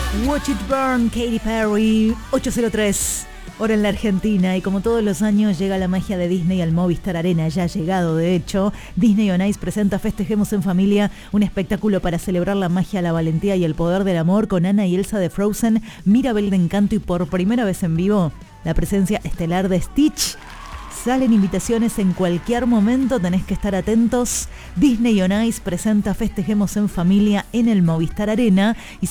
Watch It Burn, Katy Perry, 8:03, hora en la Argentina. Y como todos los años llega la magia de Disney al Movistar Arena. Ya ha llegado, de hecho. Disney On Ice presenta Festejemos en Familia, un espectáculo para celebrar la magia, la valentía y el poder del amor, con Anna y Elsa de Frozen, Mirabel de Encanto y por primera vez en vivo, la presencia estelar de Stitch. Salen invitaciones en cualquier momento, tenés que estar atentos. Disney On Ice presenta Festejemos en Familia en el Movistar Arena y